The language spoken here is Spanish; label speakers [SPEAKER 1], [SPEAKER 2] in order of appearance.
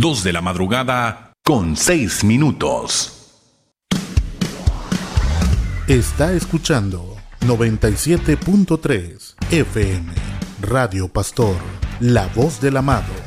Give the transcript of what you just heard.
[SPEAKER 1] 2 de la madrugada con 6 minutos.
[SPEAKER 2] Está escuchando 97.3 FM Radio Pastor, la voz del amado.